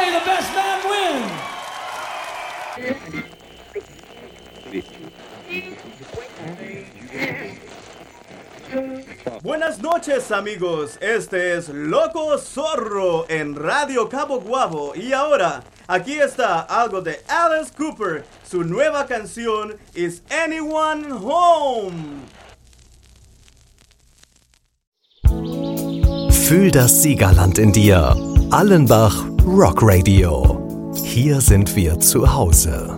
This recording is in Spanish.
May the best man win. Buenas noches, amigos. Este es Loco Zorro en Radio Cabo Guabo. Y ahora, aquí está algo de Alice Cooper. Su nueva canción Is Anyone Home? Fühl das Siegerland in dir. Allenbach Rock Radio. Hier sind wir zu Hause.